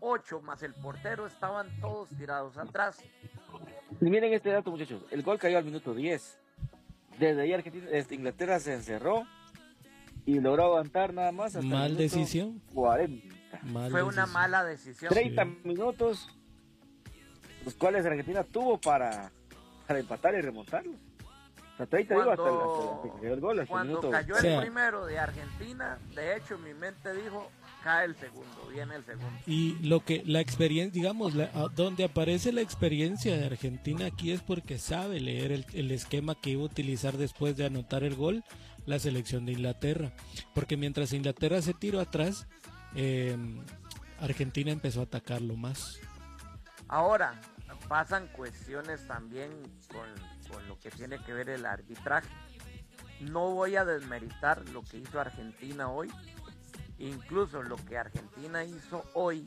8 más el portero estaban todos tirados atrás. Y miren este dato, muchachos. El gol cayó al minuto 10. Desde ahí Inglaterra se encerró y logró aguantar nada más hasta Mal el minuto decisión. 40. Fue una mala decisión. 30 minutos, los cuales Argentina tuvo para empatar y remontarlo. O sea, 30 digo, hasta que cayó el gol. Cuando cayó el primero de Argentina, de hecho mi mente dijo, cae el segundo, viene el segundo. Y la experiencia, digamos, donde aparece la experiencia de Argentina aquí es porque sabe leer el esquema que iba a utilizar después de anotar el gol la selección de Inglaterra. Porque mientras Inglaterra se tiró atrás, Argentina empezó a atacarlo más. Ahora, pasan cuestiones también con lo que tiene que ver el arbitraje. No voy a desmeritar lo que hizo Argentina hoy. Incluso lo que Argentina hizo hoy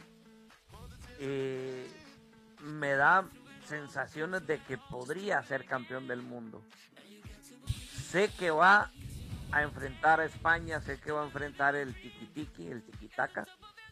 me da sensaciones de que podría ser campeón del mundo. Sé que va a enfrentar a España, sé que va a enfrentar el tiki-tiki, el tiki-taka.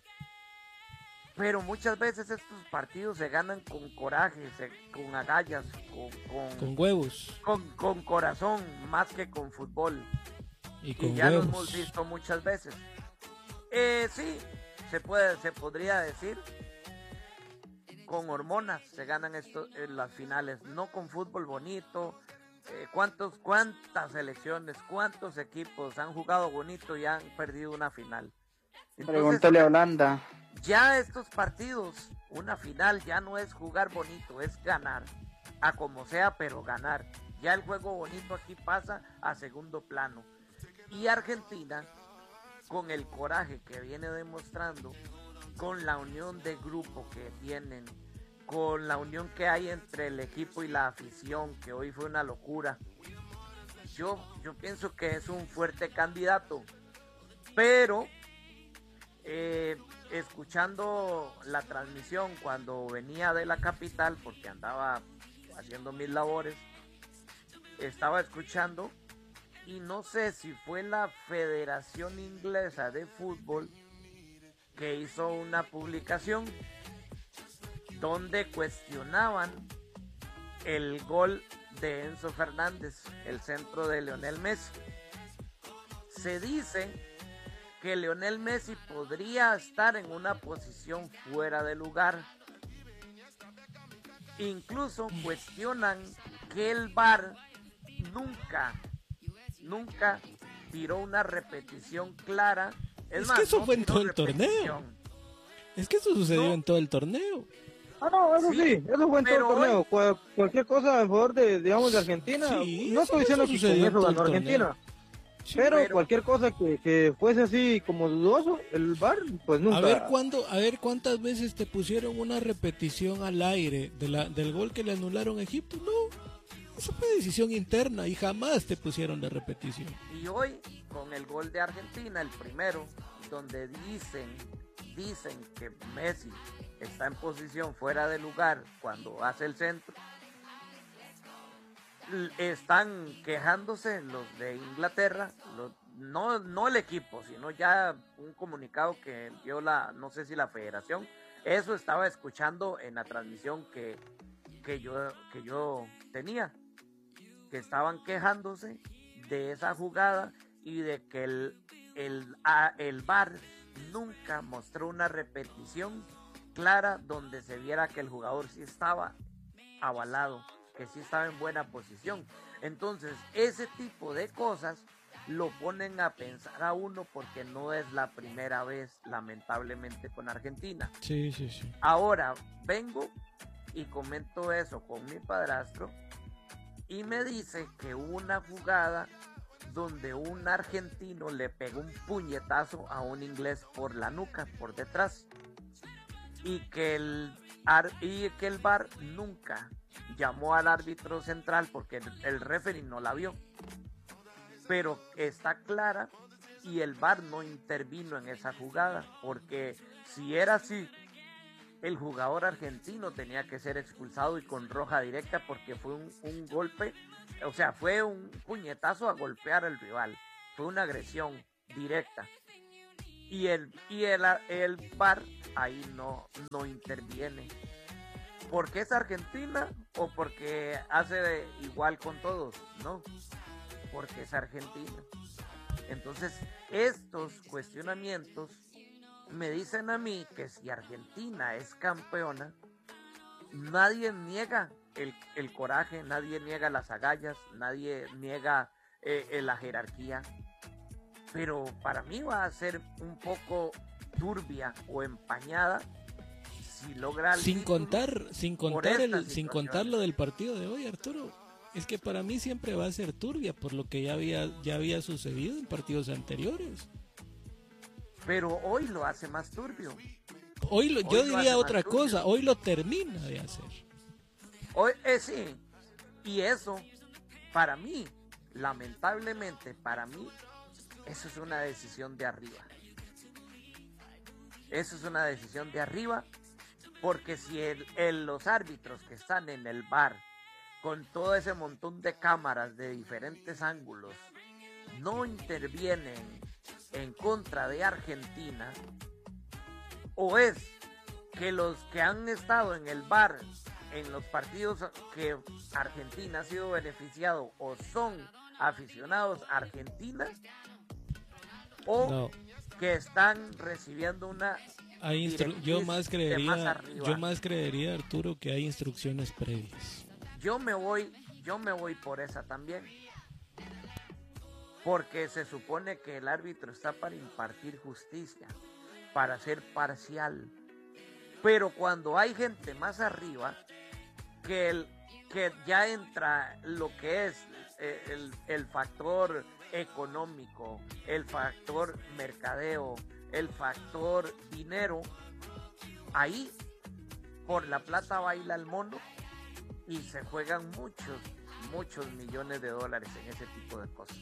Pero muchas veces estos partidos se ganan con coraje, con agallas, con huevos, con corazón, más que con fútbol. Y ya huevos. Lo hemos visto muchas veces. Sí, se podría decir, con hormonas se ganan las finales, no con fútbol bonito. ¿Cuántas selecciones, cuántos equipos han jugado bonito y han perdido una final? Entonces, pregúntale a Holanda. Ya estos partidos, una final ya no es jugar bonito, es ganar, a como sea, pero ganar. Ya el juego bonito aquí pasa a segundo plano. Y Argentina, con el coraje que viene demostrando, con la unión de grupo que tienen, con la unión que hay entre el equipo y la afición, que hoy fue una locura, yo pienso que es un fuerte candidato, pero escuchando la transmisión cuando venía de la capital, porque andaba haciendo mis labores, estaba escuchando, y no sé si fue la Federación Inglesa de Fútbol que hizo una publicación donde cuestionaban el gol de Enzo Fernández, el centro de Lionel Messi. Se dice que Lionel Messi podría estar en una posición fuera de lugar. Incluso cuestionan que el VAR nunca tiró una repetición clara. Es más, que eso no fue en todo el torneo. Es que eso sucedió en todo el torneo. No, eso sí, eso fue en todo el torneo. Cualquier cosa a favor de Argentina. Sí, no estoy diciendo que con eso ganó Argentina. Sí, pero cualquier cosa que fuese así como dudoso, el VAR, pues nunca. A ver cuántas veces te pusieron una repetición al aire del gol que le anularon a Egipto. No, eso fue decisión interna y jamás te pusieron la repetición. Y hoy, con el gol de Argentina, el primero, donde dicen que Messi está en posición fuera de lugar cuando hace el centro, están quejándose los de Inglaterra, no el equipo, sino ya un comunicado que dio no sé si la federación. Eso estaba escuchando en la transmisión que yo tenía, que estaban quejándose de esa jugada y de que el VAR nunca mostró una repetición clara donde se viera que el jugador sí estaba avalado, que sí estaba en buena posición. Entonces, ese tipo de cosas lo ponen a pensar a uno, porque no es la primera vez, lamentablemente, con Argentina. Sí. Ahora, vengo y comento eso con mi padrastro, y me dice que hubo una jugada donde un argentino le pegó un puñetazo a un inglés por la nuca, por detrás, y que el VAR nunca llamó al árbitro central porque el referee no la vio, pero está clara, y el VAR no intervino en esa jugada, porque si era así, el jugador argentino tenía que ser expulsado y con roja directa, porque fue un golpe, o sea, fue un puñetazo a golpear al rival, fue una agresión directa. y el VAR ahí no interviene. ¿Porque es Argentina o porque hace igual con todos? No, porque es Argentina. Entonces, estos cuestionamientos me dicen a mí que si Argentina es campeona, nadie niega el coraje, nadie niega las agallas, nadie niega la jerarquía, pero para mí va a ser un poco turbia o empañada si logra sin contar lo del partido de hoy, Arturo. Es que para mí siempre va a ser turbia por lo que ya había sucedido en partidos anteriores. Pero hoy lo hace más turbio. Yo diría otra cosa, hoy lo termina de hacer. Hoy sí, y eso, para mí, lamentablemente, eso es una decisión de arriba. Eso es una decisión de arriba, porque si los árbitros que están en el VAR, con todo ese montón de cámaras de diferentes ángulos, no intervienen en contra de Argentina, o es que los que han estado en el VAR en los partidos que Argentina ha sido beneficiado o son aficionados a Argentina, o que están recibiendo una yo más creería, Arturo, que hay instrucciones previas. Yo me voy por esa también, porque se supone que el árbitro está para impartir justicia, para ser parcial, pero cuando hay gente más arriba que ya entra lo que es el factor económico, el factor mercadeo, el factor dinero, ahí por la plata baila el mono y se juegan muchos millones de dólares en ese tipo de cosas.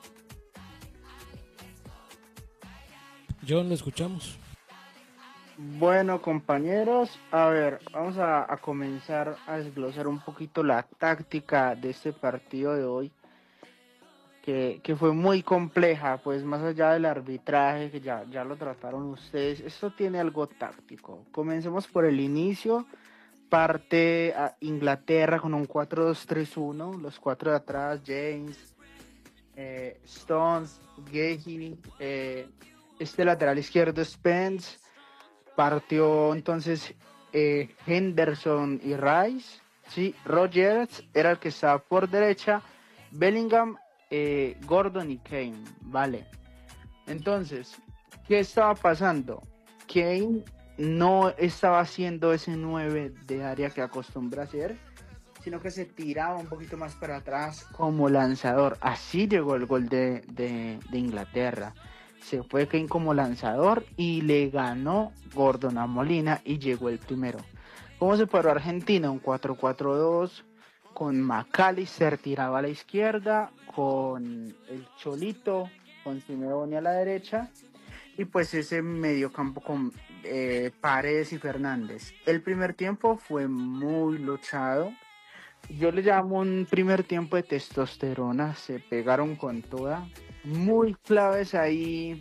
John, lo escuchamos. Bueno, compañeros, a ver, vamos a comenzar a desglosar un poquito la táctica de este partido de hoy, que fue muy compleja, pues más allá del arbitraje, que ya lo trataron ustedes, esto tiene algo táctico. Comencemos por el inicio. Parte a Inglaterra con un 4-2-3-1, los cuatro de atrás, James, Stones, Gahey, este lateral izquierdo Spence, partió entonces Henderson y Rice, sí, Rogers era el que estaba por derecha, Bellingham, Gordon y Kane, vale. Entonces, ¿qué estaba pasando? Kane no estaba haciendo ese 9 de área que acostumbra hacer, sino que se tiraba un poquito más para atrás como lanzador. Así llegó el gol de Inglaterra. Se fue Kane como lanzador y le ganó Gordon a Molina y llegó el primero. ¿Cómo se paró Argentina? Un 4-4-2 con McAllister tiraba a la izquierda, con el Cholito, con Simeone a la derecha, y pues ese mediocampo con Paredes y Fernández. El primer tiempo fue muy luchado. Yo le llamo un primer tiempo de testosterona. Se pegaron con toda. Muy claves ahí.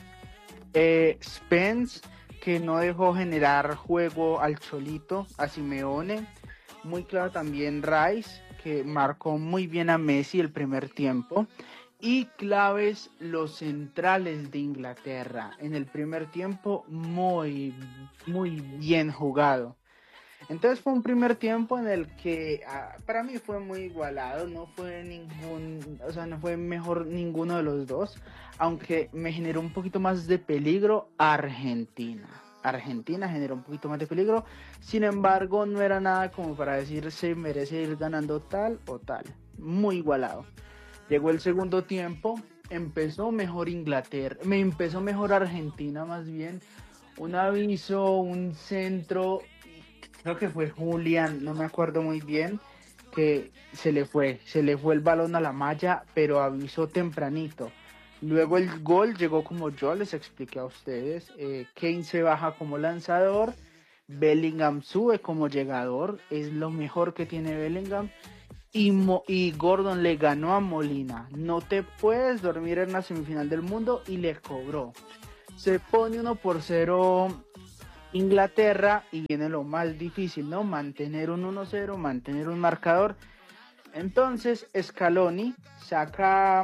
Spence, que no dejó generar juego al Cholito, a Simeone. Muy claro también Rice, que marcó muy bien a Messi el primer tiempo. Y claves los centrales de Inglaterra. En el primer tiempo muy bien jugado. Entonces fue un primer tiempo en el que para mí fue muy igualado. No fue mejor ninguno de los dos. Aunque me generó un poquito más de peligro Argentina. Argentina generó un poquito más de peligro. Sin embargo, no era nada como para decir se merece ir ganando tal o tal. Muy igualado. Llegó el segundo tiempo, empezó mejor Argentina más bien, un aviso, un centro, creo que fue Julián, no me acuerdo muy bien, que se le fue el balón a la malla, pero avisó tempranito. Luego el gol llegó como yo les expliqué a ustedes, Kane se baja como lanzador, Bellingham sube como llegador, es lo mejor que tiene Bellingham. Y Gordon le ganó a Molina. No te puedes dormir en la semifinal del mundo y le cobró. se pone 1-0 Inglaterra y viene lo más difícil, ¿no? Mantener un 1-0, mantener un marcador. Entonces Scaloni saca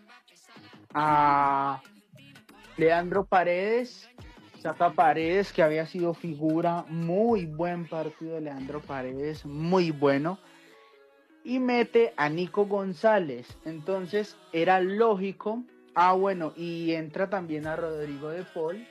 a Leandro Paredes, que había sido figura, muy buen partido de Leandro Paredes, muy bueno, y mete a Nico González. Entonces era lógico, bueno, y entra también a Rodrigo de Paul,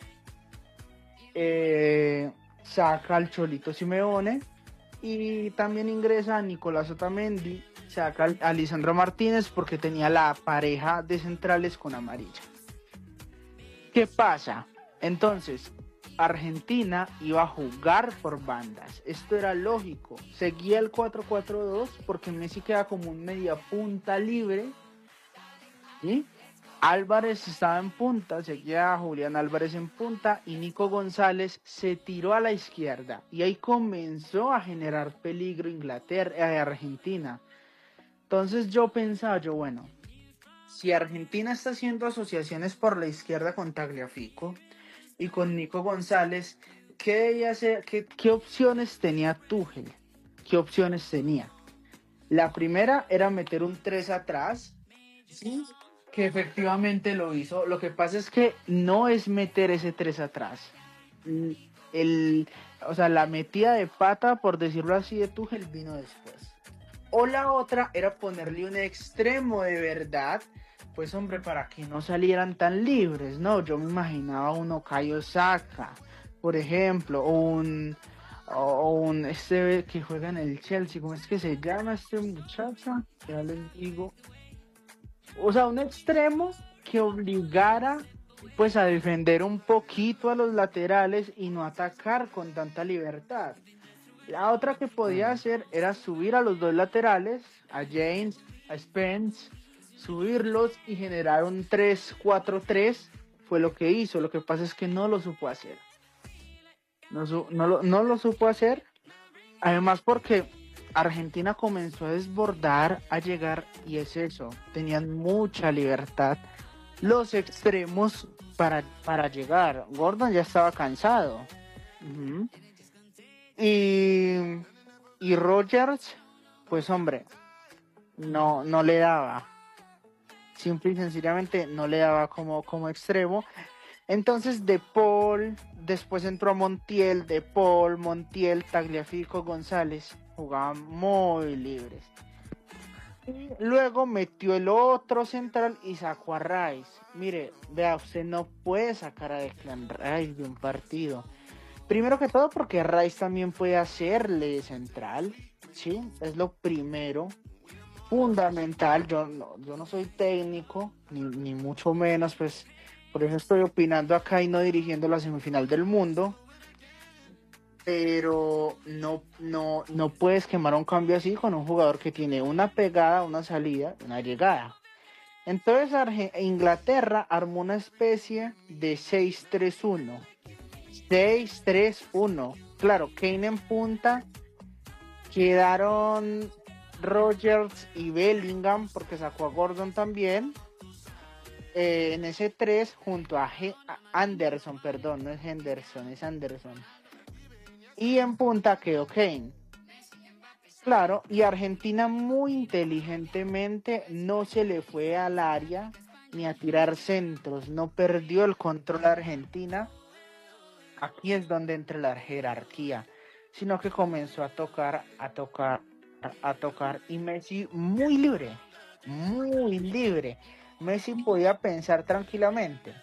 saca al Cholito Simeone, y también ingresa a Nicolás Otamendi, saca a Lisandro Martínez porque tenía la pareja de centrales con amarilla. ¿Qué pasa? Entonces, Argentina iba a jugar por bandas. Esto era lógico. Seguía el 4-4-2 porque Messi queda como un media punta libre. ¿Sí? Álvarez estaba en punta, seguía Julián Álvarez en punta y Nico González se tiró a la izquierda. Y ahí comenzó a generar peligro Argentina. Entonces yo pensaba, bueno, si Argentina está haciendo asociaciones por la izquierda con Tagliafico y con Nico González, ¿qué debía hacer? ¿Qué opciones tenía Tuchel? ¿Qué opciones tenía? La primera era meter un 3 atrás, ¿sí? Que efectivamente lo hizo. Lo que pasa es que no es meter ese 3 atrás. La metida de pata, por decirlo así, de Tuchel vino después. O la otra era ponerle un extremo de verdad, pues hombre, para que no salieran tan libres, ¿no? Yo me imaginaba un Okayo Saka, por ejemplo, o un que juega en el Chelsea, ¿cómo es que se llama este muchacho? Ya les digo. O sea, un extremo que obligara pues a defender un poquito a los laterales y no atacar con tanta libertad. La otra que podía hacer era subir a los dos laterales, a James, a Spence, subirlos y generar un 3-4-3. Fue lo que hizo. Lo que pasa es que no lo supo hacer. No lo supo hacer. Además porque Argentina comenzó a desbordar, a llegar, y es eso. Tenían mucha libertad los extremos para llegar. Gordon ya estaba cansado. Uh-huh. Y Rogers, pues hombre, no le daba. Simple y sencillamente no le daba como extremo. Entonces De Paul, después entró Montiel, De Paul, Montiel, Tagliafico, González, jugaban muy libres. Y luego metió el otro central y sacó a Rice. Mire, vea, usted no puede sacar a Declan Rice de un partido. Primero que todo porque Rice también puede hacerle central, ¿sí? Es lo primero, fundamental. Yo no soy técnico, ni mucho menos, pues por eso estoy opinando acá y no dirigiendo la semifinal del mundo. Pero no puedes quemar un cambio así con un jugador que tiene una pegada, una salida, una llegada. Entonces Inglaterra armó una especie de 6-3-1. 6-3-1. Claro, Kane en punta. Quedaron Rogers y Bellingham porque sacó a Gordon también. En ese 3 junto a Anderson, perdón, no es Henderson, es Anderson. Y en punta quedó Kane. Claro, y Argentina muy inteligentemente no se le fue al área ni a tirar centros, no perdió el control a Argentina. Aquí es donde entra la jerarquía, sino que comenzó a tocar, y Messi muy libre. Messi podía pensar tranquilamente.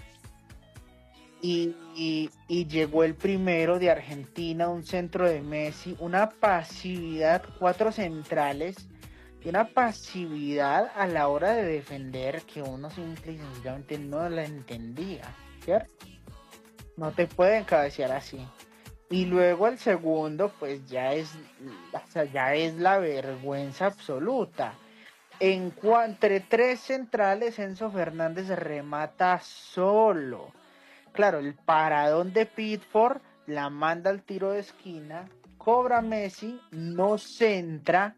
Y llegó el primero de Argentina, un centro de Messi, una pasividad, 4 centrales, y una pasividad a la hora de defender que uno simple y sencillamente no la entendía, ¿cierto? No te pueden cabecear así. Y luego el segundo, pues ya es la vergüenza absoluta. Entre 3 centrales, Enzo Fernández remata solo. Claro, el paradón de Pickford la manda al tiro de esquina, cobra Messi, no centra,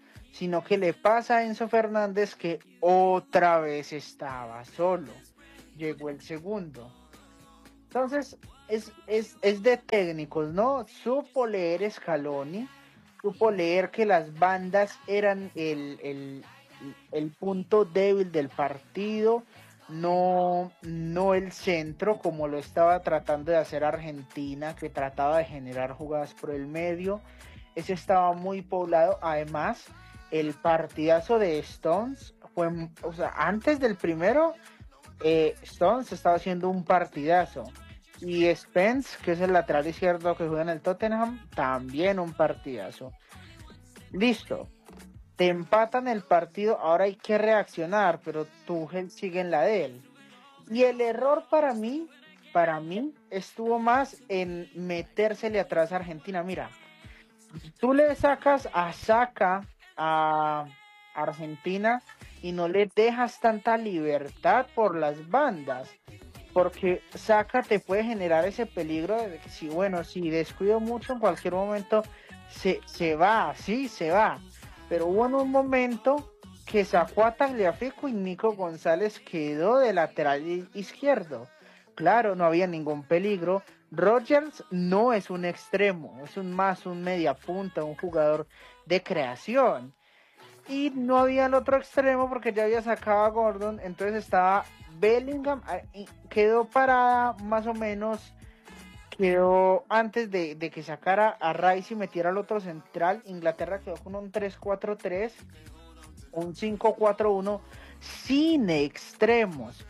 sino que le pasa a Enzo Fernández que otra vez estaba solo. llegó el segundo. Entonces, es de técnicos, ¿no? Supo leer Scaloni, supo leer que las bandas eran el punto débil del partido, no el centro, como lo estaba tratando de hacer Argentina, que trataba de generar jugadas por el medio. Ese estaba muy poblado. Además, el partidazo de Stones fue, o sea, antes del primero, Stones estaba haciendo un partidazo. Y Spence, que es el lateral izquierdo que juega en el Tottenham, también un partidazo. Listo. Te empatan el partido, ahora hay que reaccionar, pero Tuchel sigue en la de él. Y el error para mí, estuvo más en metérsele atrás a Argentina. Mira, tú le sacas a Saka a Argentina y no le dejas tanta libertad por las bandas, porque Saka te puede generar ese peligro de que si descuido mucho en cualquier momento se va, pero hubo en un momento que sacó a Tagliafico y Nico González quedó de lateral izquierdo. Claro, no había ningún peligro. Rodgers no es un extremo, es un media punta, un jugador de creación. Y no había el otro extremo porque ya había sacado a Gordon, entonces estaba Bellingham, quedó parada más o menos, quedó antes de que sacara a Rice y metiera al otro central. Inglaterra quedó con un 3-4-3, un 5-4-1, sin extremos.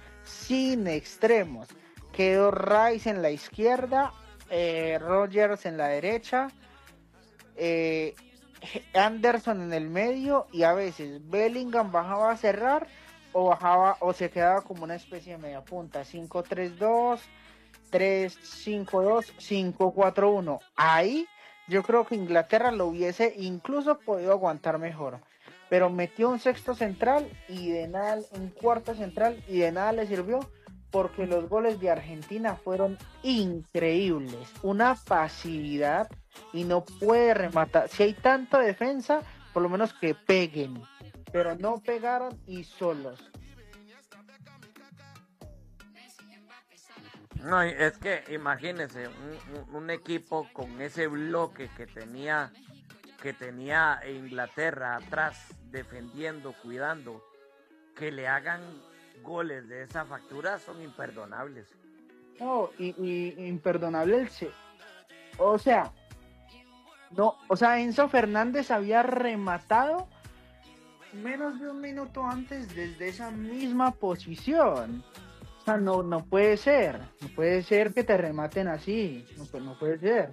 Quedó Rice en la izquierda, Rodgers en la derecha, Anderson en el medio, y a veces Bellingham bajaba a cerrar o se quedaba como una especie de media punta, 5-3-2, 3-5-2, 5-4-1. Ahí yo creo que Inglaterra lo hubiese incluso podido aguantar mejor, pero metió un sexto central y de nada, un cuarto central, y de nada le sirvió, porque los goles de Argentina fueron increíbles, una pasividad, y no puede rematar. Si hay tanta defensa, por lo menos que peguen, pero no pegaron y solos. No, es que imagínense un equipo con ese bloque que tenía Inglaterra atrás, defendiendo, cuidando, que le hagan goles de esa factura, son imperdonables. No, y imperdonable o sea, Enzo Fernández había rematado menos de un minuto antes desde esa misma posición. O sea, no puede ser que te rematen así, no puede ser.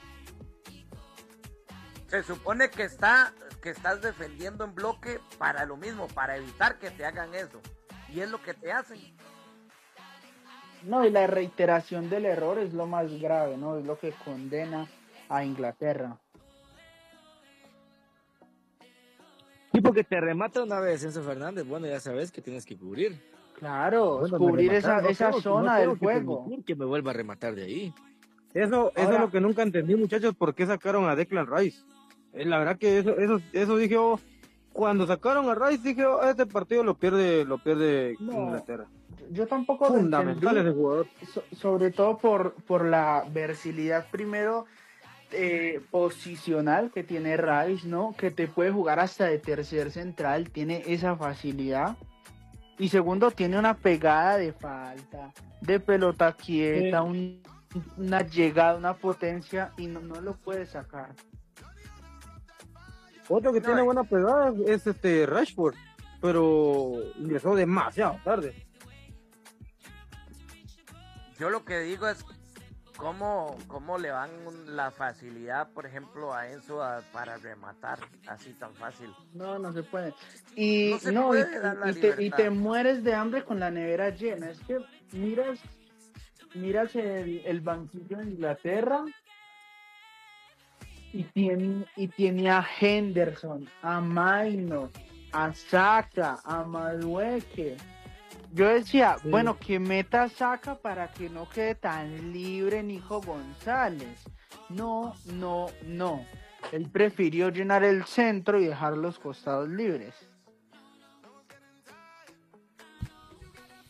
Se supone que estás defendiendo en bloque para lo mismo, para evitar que te hagan eso, y es lo que te hacen. No, y la reiteración del error es lo más grave, ¿no? Es lo que condena a Inglaterra. Y porque te remata una vez Enzo Fernández, bueno, ya sabes que tienes que cubrir. Claro, bueno, cubrir esa zona del juego. Que me vuelva a rematar de ahí. Eso es lo que nunca entendí, muchachos, por qué sacaron a Declan Rice. La verdad que eso dije, cuando sacaron a Rice, dije, este partido lo pierde Inglaterra. Yo tampoco fundamentales de jugador. Sobre todo por la versatilidad, primero, posicional que tiene Rice, ¿no? Que te puede jugar hasta de tercer central, tiene esa facilidad. Y segundo, tiene una pegada de falta, de pelota quieta, una llegada, una potencia, y no lo puede sacar. Otro que tiene buena pegada es Rashford, pero ingresó demasiado tarde. Yo lo que digo es cómo le van la facilidad, por ejemplo, a Enzo para rematar así tan fácil. No se puede. Y te mueres de hambre con la nevera llena. Es que miras el banquillo de Inglaterra y tiene a Henderson, a Maino, a Saka, a Madueke. Yo decía, bueno, que meta Saka para que no quede tan libre Nico González. No. Él prefirió llenar el centro y dejar los costados libres.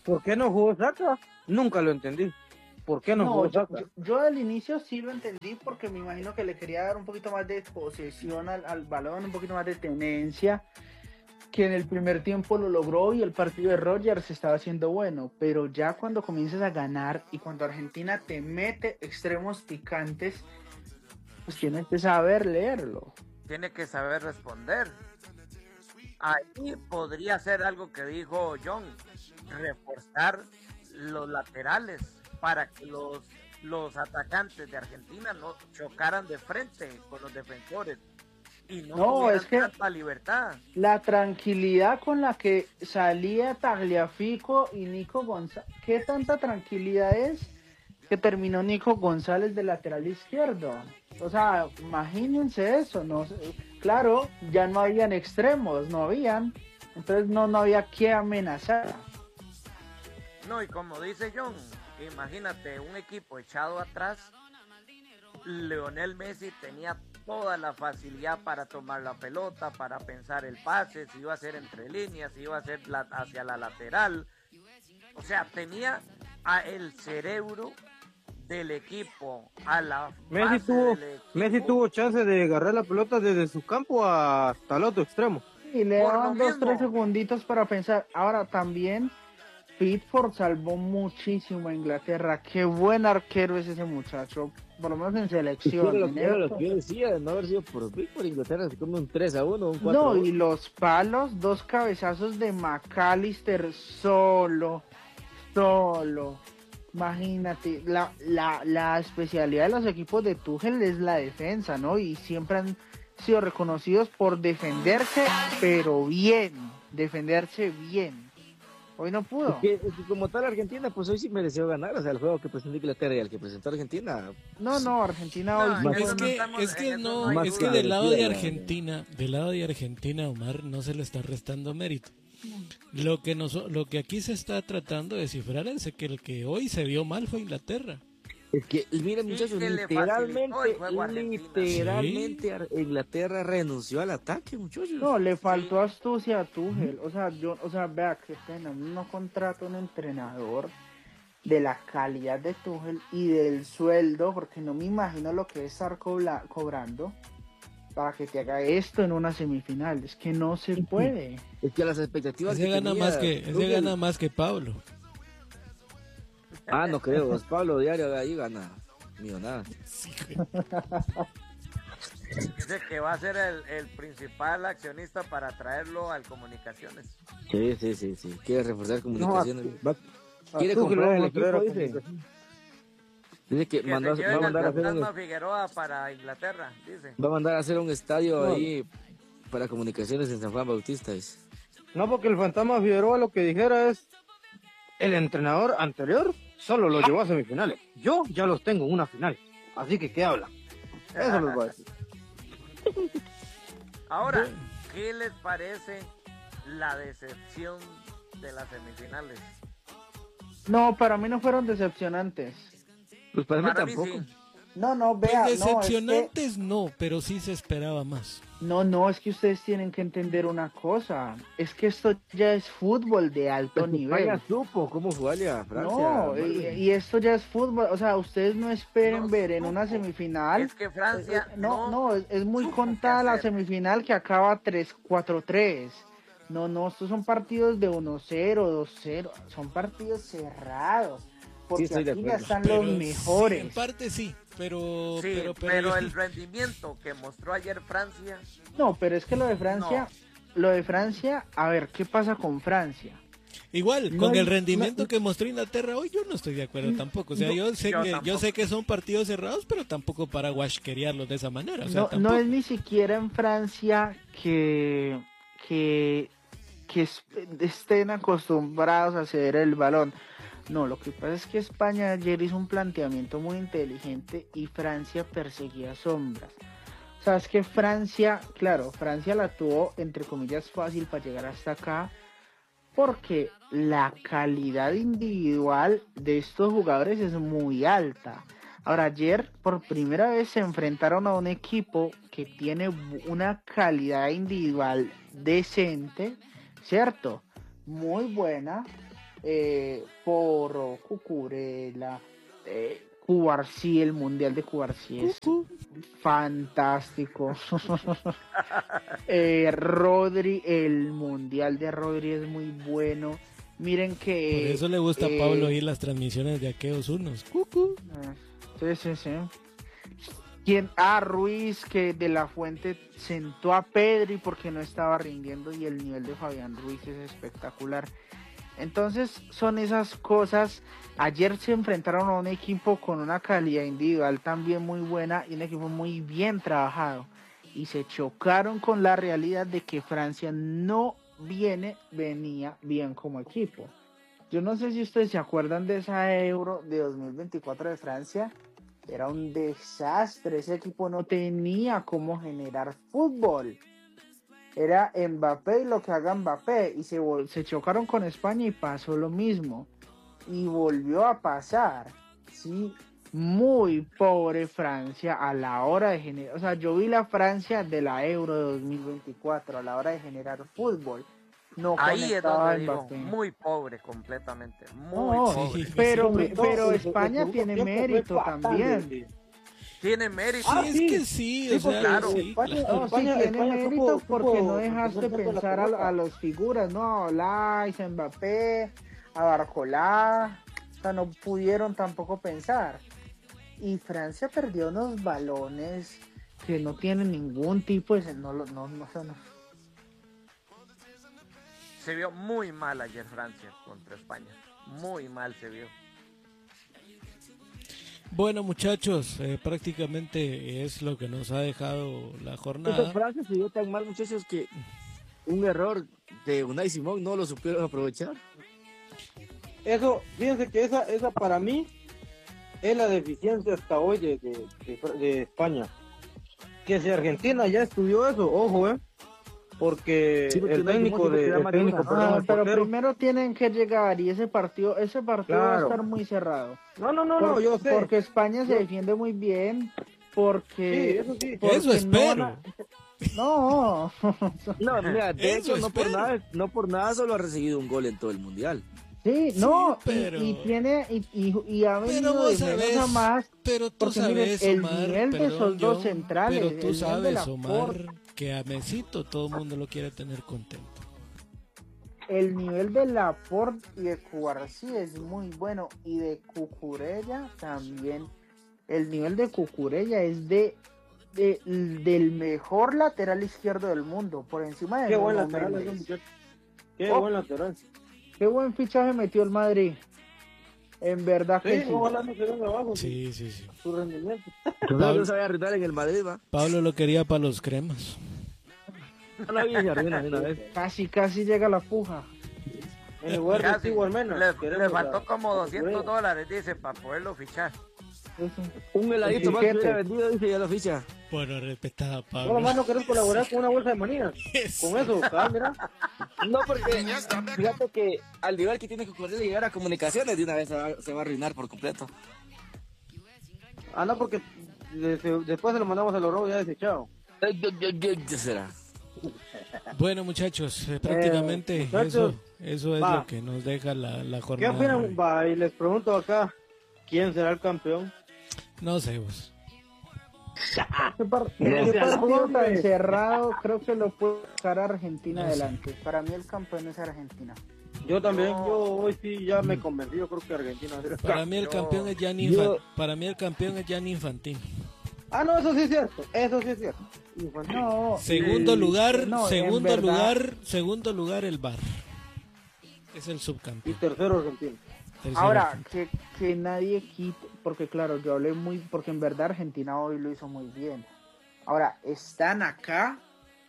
¿Por qué no jugó Saka? Nunca lo entendí. ¿Por qué no jugó Saka? Yo al inicio sí lo entendí porque me imagino que le quería dar un poquito más de posesión al balón, un poquito más de tenencia, que en el primer tiempo lo logró y el partido de Rodgers estaba siendo bueno, pero ya cuando comienzas a ganar y cuando Argentina te mete extremos picantes, pues tienes que saber leerlo. Tiene que saber responder. Ahí podría ser algo que dijo John, reforzar los laterales para que los atacantes de Argentina no chocaran de frente con los defensores y no tuvieran es que tanta libertad. la tranquilidad con la que salía Tagliafico y Nico González, ¿qué tanta tranquilidad es que terminó Nico González de lateral izquierdo? O sea, imagínense eso, ¿no? Claro, ya no habían extremos, no habían, entonces no había que amenazar. No, y como dice John, imagínate un equipo echado atrás. Lionel Messi tenía toda la facilidad para tomar la pelota, para pensar el pase, si iba a ser entre líneas, si iba a ser hacia la lateral. O sea, tenía el cerebro del equipo a la Messi tuvo chance de agarrar la pelota desde su campo hasta el otro extremo. Y le daban 2-3 segunditos para pensar. Ahora también Pickford salvó muchísimo a Inglaterra. Qué buen arquero es ese muchacho, por lo menos en selección. Era lo que yo decía, de no haber sido por Pickford, Inglaterra se come un 3-1, un 4-1. No, y los palos, 2 cabezazos de McAllister solo. Imagínate, la especialidad de los equipos de Tuchel es la defensa, ¿no? Y siempre han sido reconocidos por defenderse, pero bien, defenderse bien. Hoy no pudo. Es que como tal Argentina, pues hoy sí mereció ganar, o sea, el juego que presentó Inglaterra y el que presentó Argentina. No, Argentina hoy es que del lado de Argentina, Omar, no se le está restando mérito. Lo que aquí se está tratando de descifrar es que el que hoy se vio mal fue Inglaterra. Es que, miren muchachos, literalmente Inglaterra renunció al ataque, muchachos. No, le faltó astucia a Tuchel. O sea, vea qué pena, no contrata un entrenador de la calidad de Tuchel y del sueldo, porque no me imagino lo que es estar cobrando para que te haga esto en una semifinal. Es que no se puede. Es que las expectativas ese gana más que Pablo. Ah, no creo, Pablo Diario ahí gana millonada. Sí, dice que va a ser el principal accionista para traerlo al Comunicaciones. Sí. Quiere reforzar Comunicaciones. Quiere comprar el equipo, dice que va a mandar a hacer Figueroa para Inglaterra, dice. Va a mandar a hacer un estadio ahí para Comunicaciones en San Juan Bautista, dice. No, porque el Fantasma Figueroa lo que dijera es el entrenador anterior solo lo llevó a semifinales. Yo ya los tengo en una final. Así que, ¿qué habla? Eso les voy a decir. Ahora, ¿qué les parece la decepción de las semifinales? No, para mí no fueron decepcionantes. Pues para mí tampoco. Sí. No, vea. Pues decepcionantes no, pero sí se esperaba más. No, es que ustedes tienen que entender una cosa. Es que esto ya es fútbol de alto nivel. España supo cómo jugarle a Francia. No, y esto ya es fútbol. O sea, ustedes no esperen ver en una semifinal. Es que Francia. Es muy contada la semifinal que acaba 3-4-3. No, estos son partidos de 1-0, 2-0. Son partidos cerrados. Porque aquí ya están los mejores. Sí, en parte sí, pero el rendimiento que mostró ayer Francia. No, pero es que lo de Francia, a ver, ¿qué pasa con Francia? Igual, con el rendimiento que mostró Inglaterra hoy, yo no estoy de acuerdo tampoco. O sea, yo sé que son partidos cerrados, pero tampoco para guasquerearlos de esa manera. O sea, no es ni siquiera en Francia que estén acostumbrados a ceder el balón. No, lo que pasa es que España ayer hizo un planteamiento muy inteligente y Francia perseguía sombras. O sea, es que Francia la tuvo entre comillas fácil para llegar hasta acá porque la calidad individual de estos jugadores es muy alta. Ahora, ayer por primera vez se enfrentaron a un equipo que tiene una calidad individual decente, ¿cierto? Muy buena. Porro, Cucurella, Cubarsí, el Mundial de Cubarsí es fantástico. Rodri, el Mundial de Rodri es muy bueno. Miren que... Por eso le gusta a Pablo oír las transmisiones de aquellos unos. Cucu. Sí. Ruiz, que de la Fuente sentó a Pedri porque no estaba rindiendo, y el nivel de Fabián Ruiz es espectacular. Entonces son esas cosas. Ayer se enfrentaron a un equipo con una calidad individual también muy buena y un equipo muy bien trabajado, y se chocaron con la realidad de que Francia no venía bien como equipo. Yo no sé si ustedes se acuerdan de esa Euro de 2024 de Francia. Era un desastre, ese equipo no tenía cómo generar fútbol. Era Mbappé y lo que haga Mbappé, y se chocaron con España y pasó lo mismo. Y volvió a pasar, sí, muy pobre Francia a la hora de generar. O sea, yo vi la Francia de la Euro de 2024 a la hora de generar fútbol. No ahí es donde digo, Mbappé. muy pobre completamente, No, pobre. sí. Pero España tiene mérito también. Tiene mérito. Sí, es que sí, o sea, claro. sí, España- claro. No, sí España- tiene España mérito supo- porque no supo dejaste defenderse con la pensar pelota. a los figuras, ¿no? A Olais, a Mbappé, a Barcolá. O sea, no pudieron tampoco pensar. Y Francia perdió unos balones que no tienen ningún tipo de... No. Se vio muy mal ayer Francia contra España. Muy mal se vio. Bueno, muchachos, prácticamente es lo que nos ha dejado la jornada. Entonces, Francia se vio tan mal, muchachos, que un error de Unai Simón no lo supieron aprovechar. Eso, fíjense que esa para mí es la deficiencia hasta hoy de España. Que si Argentina ya estudió eso, ojo, porque Sí, porque el no hay técnico ningún tipo que da el más técnico, de una. perdón, el pero portero. primero tienen que llegar, y ese partido va a Claro. estar muy cerrado. No, yo sé. Porque España se Yo- defiende muy bien, Sí, porque... eso sí. porque Eso espero. No. No, mira, de Eso hecho, espero. no por nada solo ha recibido un gol en todo el mundial. Sí, Sí, no, pero- y tiene, y ha Pero venido vos de menos sabés, a más, pero tú porque miren, sabes, el Omar, nivel de perdón, esos dos John, centrales, pero el tú nivel de sabes, la Omar, que a Mesito todo el mundo lo quiere tener contento. el nivel de Laporte y de Cubarsí es muy bueno, y de Cucurella también. El nivel de Cucurella es del mejor lateral izquierdo del mundo, por encima de Qué buen Nuno lateral Méndez. ese muchacho. Qué Oh. buen lateral. Qué buen fichaje metió el Madrid. En verdad que Sí, sí. ojalá no se venga abajo Sí. su rendimiento. No sabía arreglar en el Madrid, va. Pablo lo quería para los cremas. No había se arruina de una vez. Casi llega la puja. En lugar de Casi. Tigo Almena. Le queremos faltó a- como a $200, dice, para poderlo fichar. Un heladito más que Fíjate. hubiera vendido, dice, ya lo ficha. Bueno, respetada, No, Pablo. nomás no querés colaborar con una bolsa de manías. Eso. Con eso, mira. No, porque fíjate que al nivel que tiene que correr y llegar a comunicaciones, de una vez se va a arruinar por completo. No, porque después se lo mandamos a los robos ya desechado. ¿Qué será? Bueno, muchachos, prácticamente muchachos, eso es va. lo que nos deja la ¿Qué jornada. opinan? Va, y les pregunto acá, ¿quién será el campeón? No sé vos. Este partido tan cerrado, creo que lo puede sacar Argentina No sé. adelante. Para mí el campeón es Argentina. Yo también, No. yo hoy sí ya me convencí, yo creo que Argentina será. Para mí el Yo- campeón es Gianni yo- para mí el campeón es Gianni Infantino. No, eso sí es cierto, eso sí es cierto. Infantil. No, Segundo lugar, no, en segundo verdad- lugar el VAR. Es el Y subcampeón. tercero Argentina. Tercero ahora Argentina. que nadie quite, porque claro, yo hablé porque en verdad Argentina hoy lo hizo muy bien. Ahora, están acá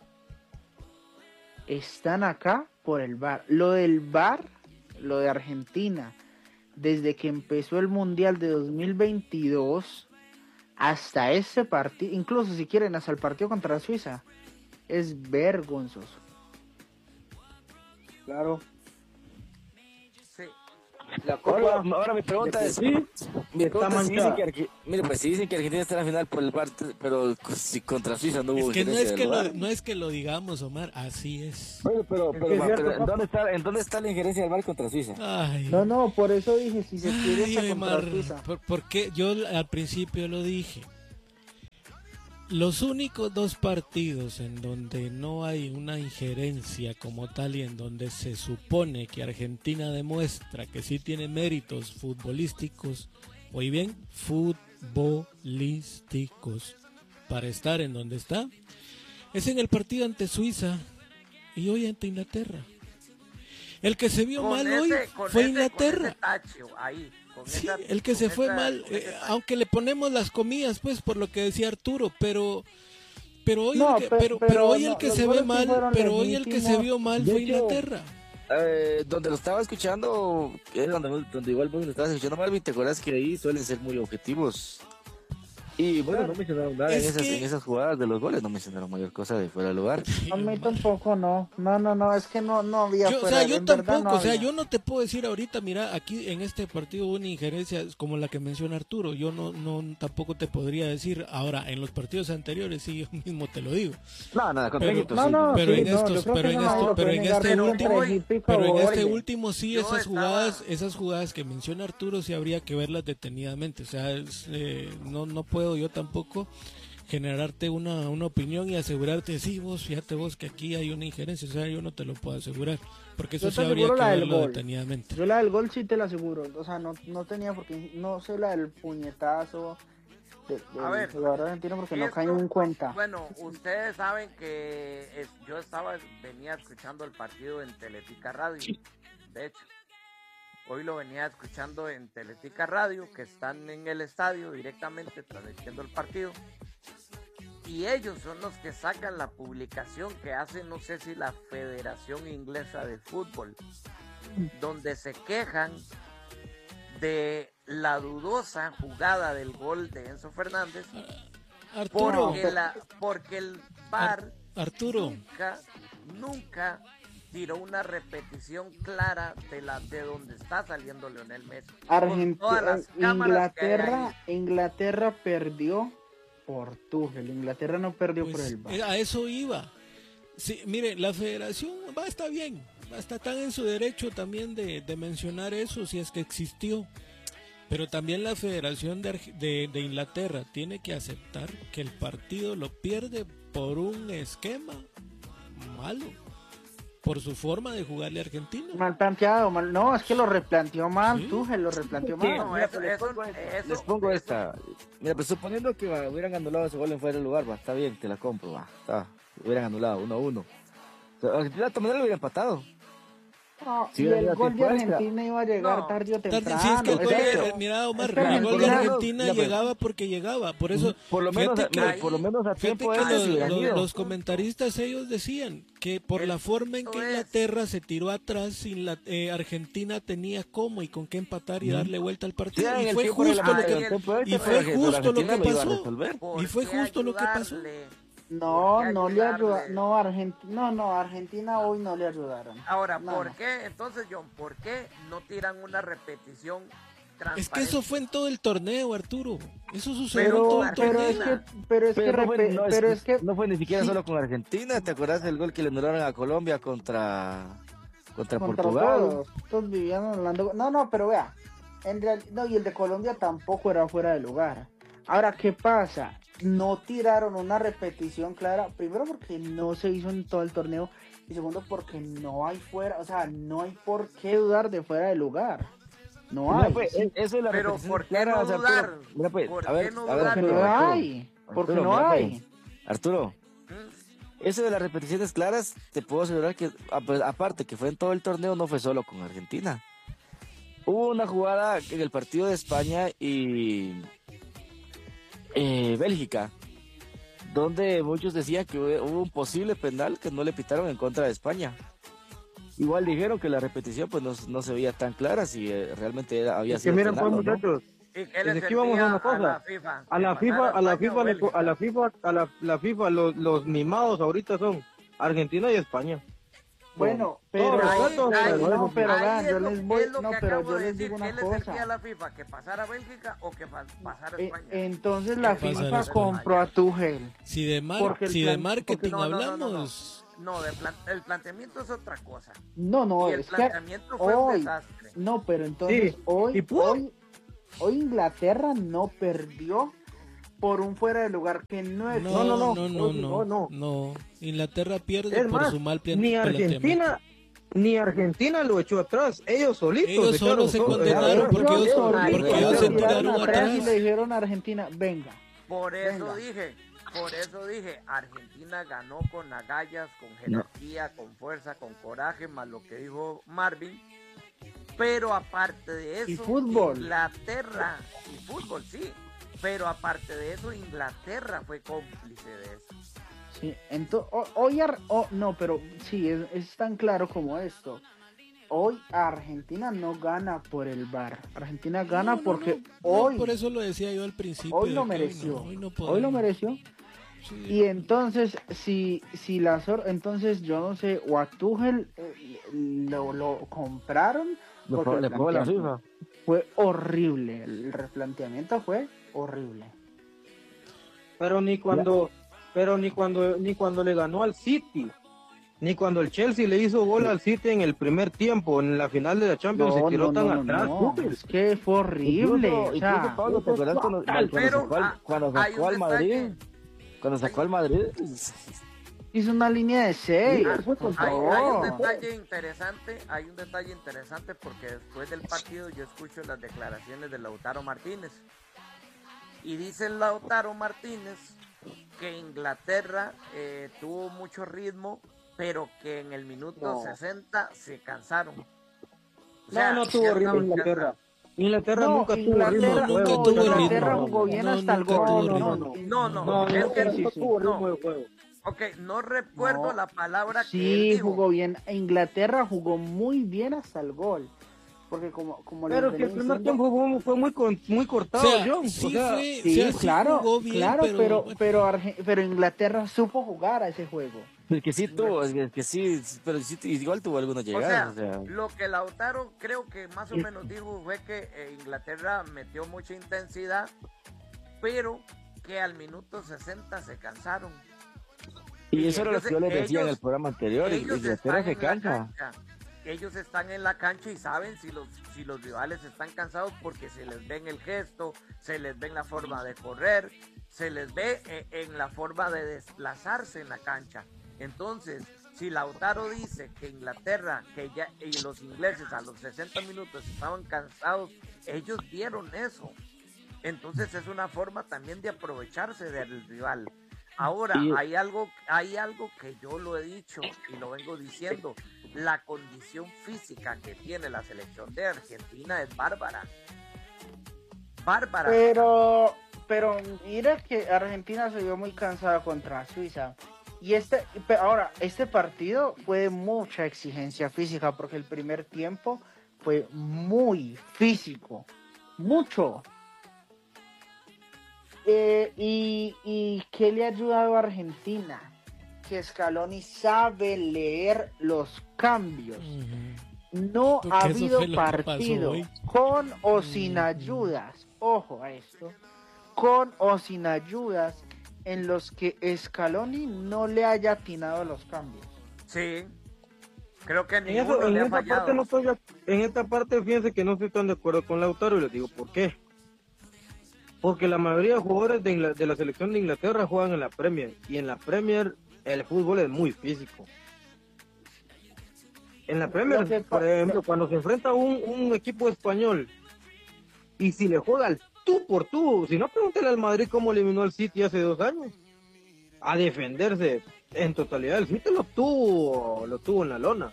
por el VAR. Lo del VAR, lo de Argentina, desde que empezó el Mundial de 2022 hasta ese partido, incluso si quieren hasta el partido contra Suiza, es vergonzoso. Claro. Sí. La Copa, Ahora mi pregunta es, sí, mi está pregunta es, manchada. mire, pues si dicen que Argentina está en la final por el parte, pero si contra Suiza no hubo Es que injerencia del VAR. no es que lo digamos, Omar, así es. Bueno, Es que es cierto, ¿en dónde está la injerencia del VAR contra Suiza? Ay. No, por eso dije, si se quiere Ay, esa contra Omar, Suiza. porque yo al principio lo dije. Los únicos dos partidos en donde no hay una injerencia como tal y en donde se supone que Argentina demuestra que sí tiene méritos futbolísticos, oí bien, futbolísticos, para estar en donde está, es en el partido ante Suiza y hoy ante Inglaterra. El que se vio mal hoy fue Inglaterra. Sí, el que se fue mal, aunque le ponemos las comillas, pues, por lo que decía Arturo, pero hoy hoy el que se ve mal, pero hoy el que se vio mal fue Inglaterra. Donde lo estaba escuchando, donde igual vos lo estabas escuchando, Marvin, ¿te acuerdas que ahí suelen ser muy objetivos? Y bueno, no mencionaron nada en esas jugadas de los goles, no mencionaron mayor cosa de fuera de lugar. A mí tampoco, no, es que no había fuera, yo en verdad tampoco, no había. yo no te puedo decir ahorita, mira, aquí en este partido hubo una injerencia como la que menciona Arturo, yo no tampoco te podría decir, ahora, en los partidos anteriores sí, yo mismo te lo digo. Nada, con Pero, técnico, no, sí. no, pero sí, en estos, yo creo pero que en no, esto, lo pero pueden en negar este con último, entre pico pero en este goles. último sí, Yo esas estaba- jugadas que menciona Arturo sí habría que verlas detenidamente, o sea, no puedo yo tampoco generarte una opinión y asegurarte, sí, fíjate vos que aquí hay una injerencia, o sea, yo no te lo puedo asegurar, porque eso Yo te sí habría aseguro que la del verlo gol. detenidamente. Yo la del gol sí te la aseguro, o sea, no tenía porque no sé la del puñetazo A ver, del jugador argentino porque no esto- caí en cuenta. Bueno, ustedes saben que yo venía escuchando el partido en Teletica Radio, de hecho. Hoy lo venía escuchando en Teletica Radio, que están en el estadio directamente transmitiendo el partido. Y ellos son los que sacan la publicación que hace, no sé si la Federación Inglesa de Fútbol, donde se quejan de la dudosa jugada del gol de Enzo Fernández, Arturo, porque el VAR Arturo, nunca tiró una repetición clara de donde está saliendo Lionel Messi. Con todas las cámaras que hay ahí. Inglaterra perdió por Tuchel, Inglaterra no perdió por el VAR. a eso iba. Sí, mire, la federación está bien, está tan en su derecho también de mencionar eso si es que existió, pero también la Federación de Inglaterra tiene que aceptar que el partido lo pierde por un esquema malo, por su forma de jugarle a Argentina. Mal planteado, no, es que lo replanteó mal, Sí. Tuchel lo replanteó mal. No, Les pongo esta. Mira, pues suponiendo que hubieran anulado ese gol en fuera de lugar, está bien, te la compro, hubieran anulado 1-1. O sea, Argentina de todas maneras lo hubiera empatado. No, Sí, y el gol de respuesta. Argentina iba a llegar No. tarde o temprano. Sí, es que el gol Exacto. mira, Omar, Es que el gol de Argentina- Argentina Mira, pues, llegaba porque llegaba, por eso Por lo menos, fíjate que- mira, por lo menos a fíjate tiempo que extra se hubieran ido. los comentaristas ellos decían que por la forma en que punto es- Inglaterra se tiró atrás, Argentina tenía cómo y con qué empatar y darle vuelta al Sí, partido, en y el fue tiempo justo lo reglamentario, que en tiempo extra, y fue pero justo lo Argentina que iba a pasó. resolver. Y fue ¿Por qué justo lo que pasó. ayudarle? No, ¿Por qué no le ayuda, ayudarle? no, Argentina hoy no le ayudaron. Ahora, No, ¿por no. qué? Entonces, John, ¿por qué no tiran una repetición transparente? Es que eso fue en todo el torneo, Arturo. Eso sucedió en todo el Pero es torneo. que, pero es que no fue ni siquiera sí. solo con Argentina. ¿Te acuerdas del gol que le anularon a Colombia contra contra Portugal? todos vivían hablando. No, pero vea, no, y el de Colombia tampoco era fuera de lugar. Ahora, ¿qué pasa? No tiraron una repetición clara, primero porque no se hizo en todo el torneo, y segundo porque no hay fuera, o sea, no hay por qué dudar de fuera de lugar. No Mira, hay. pues, eso es la Pero repetición ¿por qué clara, no o sea, dudar? mira, pues, ¿Por a ver, qué no a ver, dudar? Porque Arturo, no Arturo, hay. Porque Arturo, no mira, hay. pues, Arturo, ¿Mm? eso de las repeticiones claras, te puedo asegurar que, aparte que fue en todo el torneo, no fue solo con Argentina. Hubo una jugada en el partido de España y Bélgica, donde muchos decían que hubo un posible penal que no le pitaron en contra de España. Igual dijeron que la repetición pues no se veía tan clara si realmente había Es que sido miren penal pues o no. muchachos, ¿Y qué es le que aquí vamos a una servía cosa. la FIFA? a la ¿Que FIFA, pasara a la España FIFA, o le- Bélgica? a la FIFA, los mimados ahorita son Argentina y España. Bueno, todo pero respeto, no, pero ahí vean, es yo lo- les voy, es lo no, que pero acabo yo de les decir, digo ¿qué una le servía a cosa. la FIFA? ¿Que pasara Bélgica o que pasara España? Entonces la ¿Qué pasará FIFA España? compró a Tuchel. Si de, Porque el si de plan- marketing No, no, no, no, no. hablamos, No, el planteamiento es otra cosa. No, Y el es que planteamiento fue un hoy, desastre. no, pero entonces Sí, hoy, y pudo. hoy Inglaterra no perdió por un fuera de lugar que no es. no, no, no, no, no, no. no. Inglaterra pierde Es por más, su mal ni planteamiento. Argentina lo echó atrás. Ellos solitos. Ellos echaron solos se so- condenaron porque ellos, solitos, porque ellos se solitos. tiraron atrás y le atrás. dijeron a Argentina, venga. Por eso Venga. dije, Argentina ganó con agallas, con jerarquía, con fuerza, con coraje, más lo que dijo Marvin. Pero aparte de eso, Y fútbol. Inglaterra, y fútbol, sí. Pero aparte de eso, Inglaterra fue cómplice de eso. Sí, entonces, no, pero sí, es tan claro como esto. Hoy Argentina no gana por el VAR. Argentina gana No, porque no, hoy, por eso lo decía yo al principio. hoy de lo que mereció. hoy no Hoy lo podemos. mereció. Sí. Y entonces, entonces yo no sé, o a Tuchel lo compraron porque Le pagó la FIFA. fue horrible. El replanteamiento fue horrible. Pero ni cuando le ganó al City, ni cuando el Chelsea le hizo gol al City en el primer tiempo, en la final de la Champions, se tiró tan atrás. Tuchel. Es que fue horrible. Incluso Pablo, ¿te acuerdas Pero, cuando hay sacó un al Madrid? detalle. Cuando sacó al Madrid, hizo una línea de 6. Hay un detalle interesante porque después del partido yo escucho las declaraciones de Lautaro Martínez y dice Lautaro Martínez que Inglaterra tuvo mucho ritmo, pero que en el minuto 60 se cansaron. O sea, No tuvo ya ritmo estaban Inglaterra. cansados. Inglaterra nunca tuvo ritmo. No, nunca tuvo Inglaterra ritmo. jugó bien No, hasta el nunca gol. tuvo No, No, es que no tuvo ritmo no. de juego. Ok, no recuerdo No. la palabra que él Sí, dijo. jugó bien. Inglaterra jugó muy bien hasta el gol. Porque como les Pero que el venía primer diciendo- tiempo fue muy O cortado, sea, John. sí O sea, fue, Sí, o sea, sí claro, jugó bien, claro, pero, pero Inglaterra supo jugar a ese juego. es que sí tuvo, es que sí, pero sí, igual tuvo algunas llegadas. O sea, lo que Lautaro creo que más o menos dijo fue que Inglaterra metió mucha intensidad, pero que al minuto 60 se cansaron. y eso era lo que yo les decía en el ellos- programa anterior, Ellos Inglaterra están se en la cansa. cancha. Ellos están en la cancha y saben si los rivales están cansados porque se les ve en el gesto, se les ve en la forma de correr, se les ve en la forma de desplazarse en la cancha. Entonces, si Lautaro dice que Inglaterra, y los ingleses a los 60 minutos estaban cansados, ellos vieron eso. Entonces es una forma también de aprovecharse del rival. Ahora, Y- hay algo que yo lo he dicho y lo vengo diciendo. La condición física que tiene la selección de Argentina es bárbara. Bárbara. Pero mira que Argentina se vio muy cansada contra Suiza. Y ahora, este partido fue de mucha exigencia física porque el primer tiempo fue muy físico. Mucho. ¿Y qué le ha ayudado a Argentina? Que Scaloni sabe leer los cambios. No Porque ha eso habido fue lo que pasó partido hoy. con o sin ayudas. Ojo a esto. Con o sin ayudas en los que Scaloni no le haya atinado los cambios. Sí. Creo que En, ninguno le ha esta fallado. parte no estoy, en esta parte fíjense que no estoy tan de acuerdo con Lautaro y les digo por qué. Porque la mayoría de jugadores de la selección de Inglaterra juegan en la Premier y en la Premier el fútbol es muy físico. En la Premier, Lo que por pa- ejemplo, cuando se enfrenta a un equipo español y si le juega al tú por tú, si no pregúntale al Madrid cómo eliminó al City hace 2 años, a defenderse en totalidad, el City lo tuvo en la lona.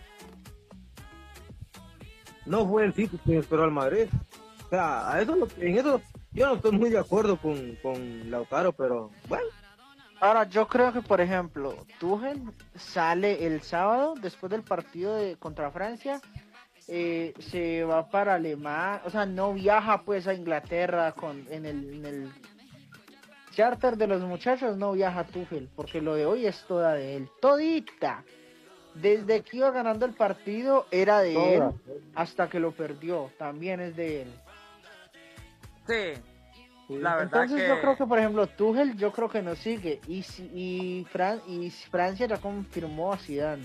No fue el City quien esperó al Madrid. O sea, en eso yo no estoy muy de acuerdo con Lautaro, pero bueno. Ahora, yo creo que, por ejemplo, Tuchel sale el sábado después del partido contra Francia, se va para Alemania, o sea, no viaja pues a Inglaterra en el charter de los muchachos, no viaja Tuchel, porque lo de hoy es toda de él, todita. Desde que iba ganando el partido era de él Toda. hasta que lo perdió, también es de él. Sí, la verdad Entonces que yo creo que, por ejemplo, Tuchel yo creo que no sigue y Francia ya confirmó a Zidane.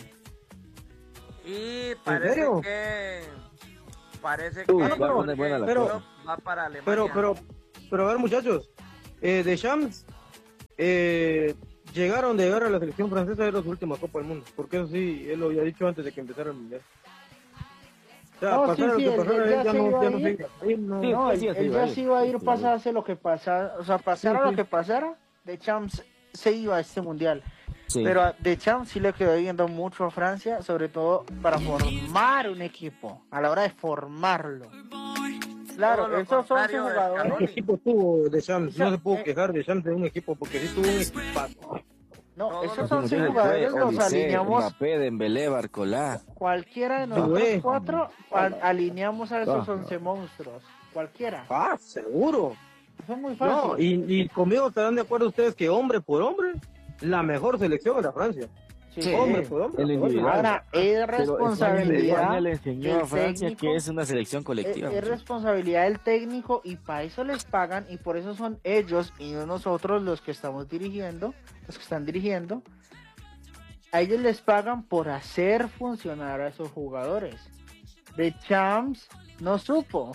y serio? parece Uy, que va a poner buena la pero- cosa. va para Alemania. Pero a ver, muchachos, Deschamps llegaron de llegar a la selección francesa de su última Copa del Mundo, porque eso sí, él lo había dicho antes de que empezara el Mundial. O sea, No, pasara lo sí, que él pasara, ya él ya se no, iba ya a no ir. sigue. Ahí no- Sí, No, sí, él sí, ya sí, se iba a ir, sí, pasase lo que pasara, o sea, pasara Sí, lo sí. que pasara, Deschamps se iba a este Mundial. Sí. Pero a Deschamps sí le quedó viendo mucho a Francia, sobre todo para formar un equipo, a la hora de formarlo. Claro, Todo lo esos 11 contrario de jugadores. Scaloni. ¿Qué equipo tuvo Deschamps? No se pudo Eh, quejar Deschamps de un equipo, porque sí tuvo un equipazo. No, Todos esos los 11 contrarios. jugadores los Olise, alineamos, Mbappé, Dembélé, Barcola. cualquiera de nosotros Dubé. 4 alineamos a esos Ah. 11 monstruos. Cualquiera. Ah, seguro. Son muy No, fáciles. y conmigo estarán de acuerdo ustedes que hombre por hombre, la mejor selección era Francia. Sí. Hombre por hombre. El la mejor individual. Ahora, es Pero España responsabilidad le enseñó del a Francia técnico, que es una selección colectiva. es responsabilidad del técnico y para eso les pagan y por eso son ellos y no nosotros los que estamos dirigiendo, los que están dirigiendo. A ellos les pagan por hacer funcionar a esos jugadores. Deschamps no supo.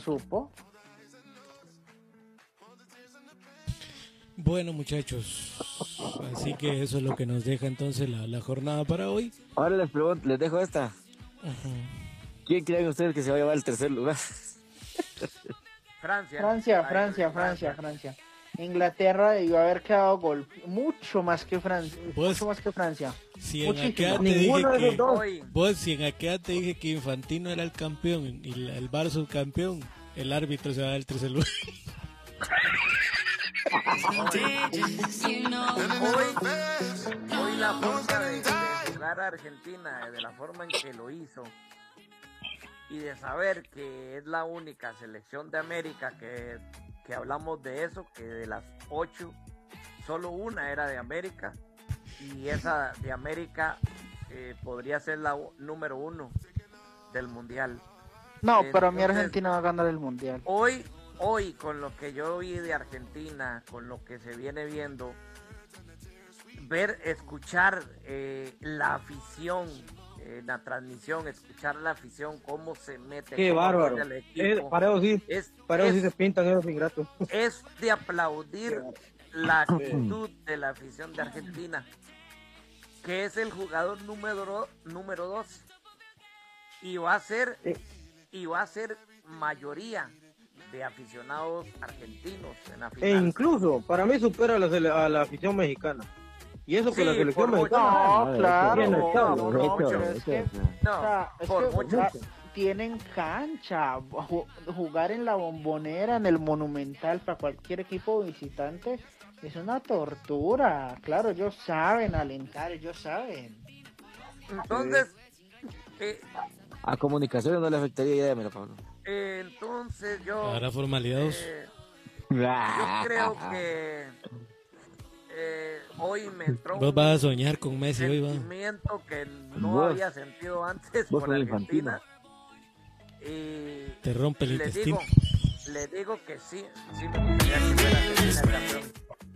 Bueno, muchachos, así que eso es lo que nos deja entonces la jornada para hoy. Ahora les pregunto, les dejo esta. Ajá. ¿Quién creen ustedes que se va a llevar el tercer lugar? Francia. Francia. Inglaterra debió haber quedado mucho más que Francia. Pues, mucho más que Francia. Si en Muchísimo. aquella te dije Ninguno de que esos dos. Hoy, si en aquella te dije que Infantino era el campeón y el Bar subcampeón, el árbitro se va a dar el tercer lugar. hoy la forma de jugar a Argentina, de la forma en que lo hizo, y de saber que es la única selección de América que hablamos de eso, que de las 8, solo una era de América, y esa de América podría ser la número 1 del Mundial. No, pero mi Entonces, Argentina va a ganar el Mundial. Hoy, con lo que yo vi de Argentina, con lo que se viene viendo, escuchar la afición en la transmisión, escuchar la afición, cómo se mete. Qué cómo bárbaro. apoya al equipo, Para eso sí, es, para eso sí es- se pintan esos ingratos. es de aplaudir la actitud de la afición de Argentina, que es el jugador número 2 y va a ser mayoría de aficionados argentinos en la E final. incluso, para mí supera a la afición mexicana. Y eso que Sí, la selección por mexicana. No, claro. Tiene No, estado, no, de hecho, pero de es hecho, que, o sea. No, o sea, es por que mucho. tienen cancha. Jugar en la Bombonera, en el Monumental, para cualquier equipo visitante, es una tortura. Claro, ellos saben alentar, ellos saben. Entonces, A comunicaciones no le afectaría, ya dámelo, Pablo. entonces yo, Habrá formalidades. yo creo que hoy me entró Vos vas a soñar con Messi hoy, va. sentimiento que no Vos- había sentido antes vos con sos Argentina. Y Te rompe el le intestino. digo que sí me gustaría que fuera Argentina el campeón.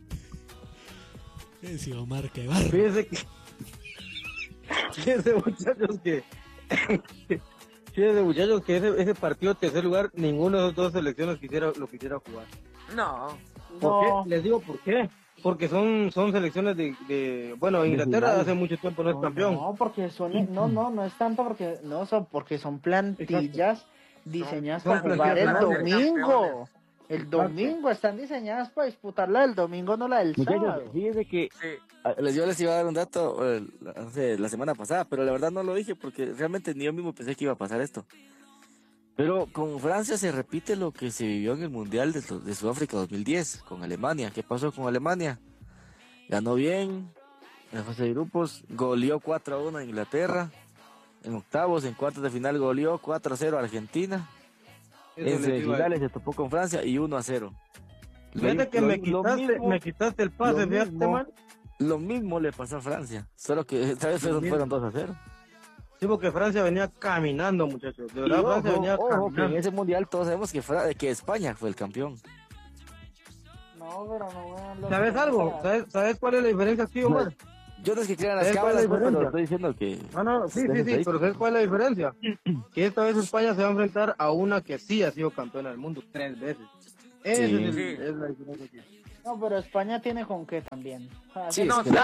Ese Omar, qué barro. Fíjense que. Fíjense, muchachos, que. Fíjense, muchachos, que ese partido de tercer lugar, ninguno de las dos selecciones lo quisiera jugar. No, ¿Por No. qué? Les digo por qué. Porque son selecciones bueno, Inglaterra final. hace mucho tiempo no es campeón. No, porque no es tanto porque porque son plantillas diseñadas Son para jugar el plantillas para ser domingo. campeones. El domingo están diseñadas para disputarla el domingo, no la del Muchachos, sábado. fíjense que sí. yo les iba a dar un dato la semana pasada, pero la verdad no lo dije porque realmente ni yo mismo pensé que iba a pasar esto. Pero con Francia se repite lo que se vivió en el Mundial de Sudáfrica 2010, con Alemania. ¿Qué pasó con Alemania? Ganó bien, en la fase de grupos, goleó 4-1 a Inglaterra, en octavos, en cuartos de final goleó 4-0 a Argentina, Eso en les iba a semifinales decir. se topó con Francia y 1-0. Fíjate que me quitaste el pase, lo fíjate, mismo. man. Lo mismo le pasó a Francia, solo que esta vez fueron 2-0. Sí, porque Francia venía caminando, muchachos. De Y verdad, Francia ojo, venía que en caminando. ese mundial todos sabemos que España fue el campeón. No, pero no vean los ¿Sabes algo? ¿Sabes cuál es la diferencia aquí, Omar? Yo no es que crean las ¿Sabes cuál es cábalas, la pues, pero diferencia? estoy diciendo que... No, sí, pero ¿sabes cuál es la diferencia? Que esta vez España se va a enfrentar a una que sí ha sido campeona del mundo 3 veces. Esa Sí. es la diferencia aquí. No, pero España tiene con qué también. Sí, No, es sí, que-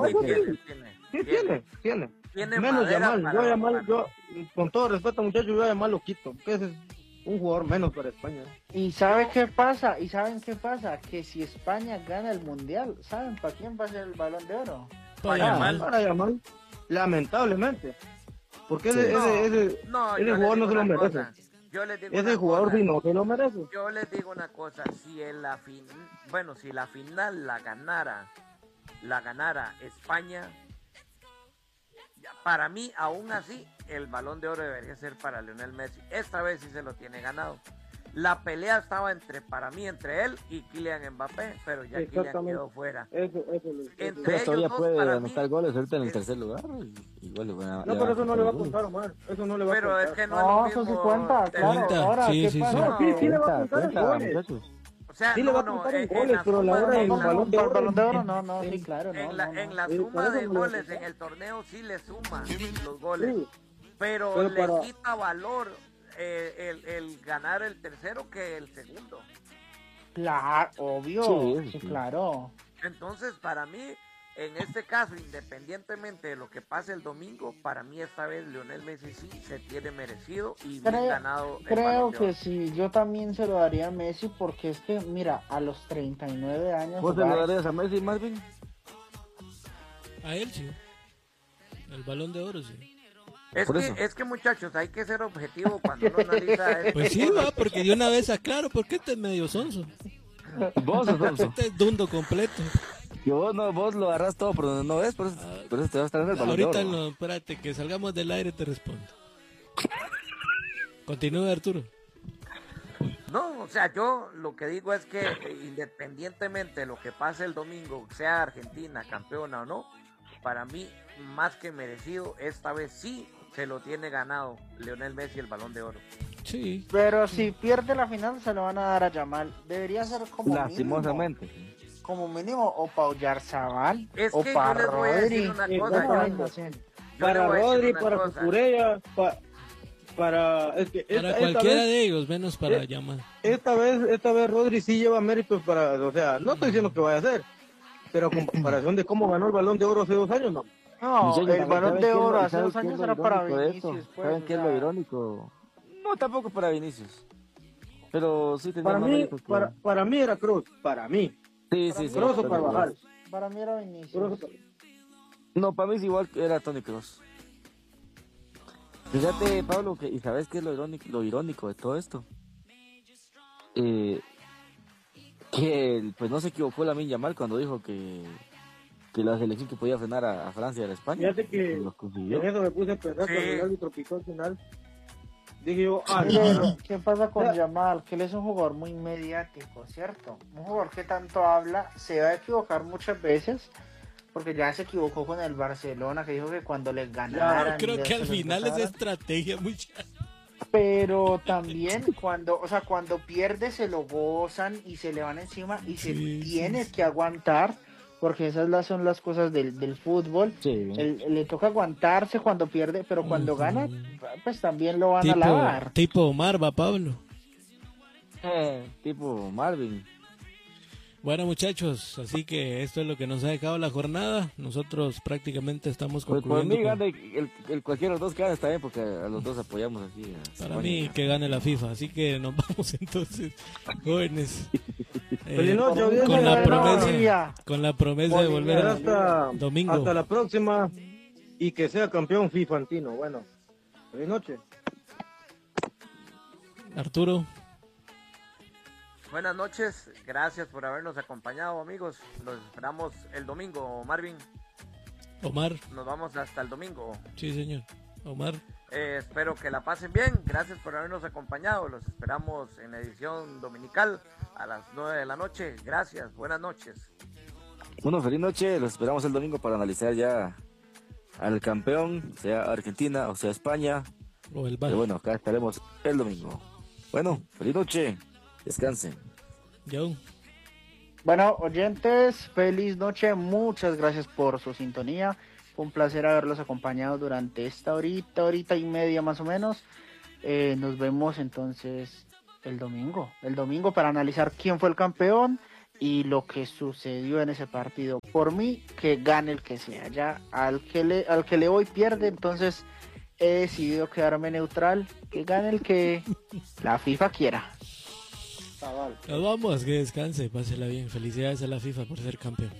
tiene. Tiene. madera Menos Yamal. para Yo a Yamal, jugar. con todo respeto, muchachos, yo a Yamal lo quito. Porque ese es un jugador menos para España. ¿Y sabe qué pasa? ¿Y saben qué pasa? Que si España gana el mundial, ¿saben para quién va a ser el Balón de Oro? Para Yamal. Yamal. Para Yamal, lamentablemente. Porque ese yo jugador les no se digo lo una merece. cosa, yo les digo Ese una jugador cosa, sí no se lo merece. yo les digo una cosa, si en la si la final la ganara España, para mí aún así el Balón de Oro debería ser para Lionel Messi. Esta vez sí se lo tiene ganado. La pelea estaba entre él y Kylian Mbappé, pero ya Kylian Exactamente. quedó fuera. Entre Entre Pero todavía ellos dos, puede para anotar mí, goles ahorita en el tercer lugar. Igual le van a- No, le pero eso no le va a goles. contar, Omar. Eso no le va a pero contar. es que no, No, es lo eso sí mismo cuenta, claro. Cuenta, Ahora, sí, ¿qué sí, pasa? sí. No, sí le va a contar en Cuenta, goles. muchachos. O sea, Sí le va a contar en goles, la pero a la suma hora de del goles- Balón de Para el Oro. Balón de Oro, no, sí, claro, no. en la Por suma eso de no le va a goles contar. en el torneo sí le suma los goles, Sí, pero pero le para- quita valor el ganar el tercero que el segundo. Claro, obvio. Sí, Sí, sí. claro. Entonces, para mí, en este caso, independientemente de lo que pase el domingo, para mí esta vez Lionel Messi sí se tiene merecido y bien Creo- ganado el Creo Balón de Oro. que sí, yo también se lo daría a Messi porque es que, mira, a los 39 años ¿Vos te lo jugar- darías a Messi, Marvin? A él sí. El Balón de Oro sí. Por eso. Es que muchachos, hay que ser objetivo cuando uno analiza estas Pues sí, cosas. va, porque de una vez aclaro, porque este es medio sonso. Vos, Alonso. Este es dundo completo. Que vos lo agarras todo por donde no ves, por eso te vas a estar en el balón de Ahorita oro. no, espérate, que salgamos del aire te respondo. Continúe, Arturo. No, o sea, yo lo que digo es que independientemente de lo que pase el domingo, sea Argentina campeona o no, para mí, más que merecido, esta vez sí se lo tiene ganado Lionel Messi el Balón de Oro. Sí. Pero si pierde la final se lo van a dar a Yamal. Debería ser como Lastimosamente. mínimo. Como mínimo o pa' Oyarzabal Es o que yo pa' les voy a decir Rodri. una cosa, Exactamente. yo les Para voy a decir Rodri, una para cosa. Cucurella, para... Es que Para esta cualquiera vez, de ellos, menos para Yamal. esta vez Rodri sí lleva méritos para... O sea, no estoy diciendo que vaya a ser, pero con comparación de cómo ganó el Balón de Oro hace 2 años, no. No, Muchachos, el ¿saben Balón qué de es lo- Oro hace saben 2 qué es años lo era para irónico de esto? Vinicius. Pues, ¿Saben o qué es sea, lo irónico? No, tampoco para Vinicius. Pero sí tenía Para más mí, méritos que- para mí era Cruz, para mí. Sí, sí, sí. Kroos o Toni Carvajal. Kroos. Para mí era Kroos Vinicius. o- No, para mí es igual que era Toni Kroos. Fíjate, Pablo, ¿y sabes qué es lo irónico de todo esto? Que pues no se equivocó Lamine Yamal cuando dijo que la selección que podía frenar a Francia era España. Fíjate que Lo consiguió. en eso me puse a pensar Sí. cuando el árbitro pitó al final. Dije yo, Mire, ¿qué pasa con Ya. Yamal? Que él es un jugador muy mediático, ¿cierto? Un jugador que tanto habla, se va a equivocar muchas veces, porque ya se equivocó con el Barcelona, que dijo que cuando les ganaran... Creo ya que se al los final es pasaran. estrategia mucha. Pero también cuando pierde se lo gozan y se le van encima y se Sí, tiene sí. que aguantar, porque son las cosas del fútbol. Sí. Le toca aguantarse cuando pierde, pero cuando Ujú. gana, pues también lo van a alabar. Tipo Omar, va Pablo. Tipo Marvin. Bueno, muchachos, así que esto es lo que nos ha dejado la jornada. Nosotros prácticamente estamos Pues por concluyendo. mí con- gana el cualquiera de los dos que gane está bien porque a los dos apoyamos aquí. a Para España. mí que gane la FIFA, así que nos vamos entonces, jóvenes. Feliz noche, Por mí, audiencia. con la Bolivia. promesa, con la promesa de volver Será a hasta, domingo. hasta la próxima y que sea campeón Fifantino. Bueno, feliz noche. Arturo, Buenas noches, gracias por habernos acompañado, amigos. Los esperamos el domingo, Marvin. Omar, Nos vamos hasta el domingo. sí señor, Omar, Espero que la pasen bien. Gracias por habernos acompañado. Los esperamos en la edición dominical a las 9 de la noche. Gracias, buenas noches. Bueno, feliz noche, los esperamos el domingo para analizar ya al campeón, sea Argentina o sea España. O el Pero bueno, acá estaremos el domingo. Bueno, feliz noche, descansen. Yo. Bueno, oyentes, feliz noche, muchas gracias por su sintonía. Fue un placer haberlos acompañado durante esta horita y media más o menos. Nos vemos entonces el domingo para analizar quién fue el campeón y lo que sucedió en ese partido. Por mí, que gane el que sea. Ya al que le voy pierde, entonces he decidido quedarme neutral. Que gane el que la FIFA quiera. Nos vamos, que descanse, pásela bien. Felicidades a la FIFA por ser campeón.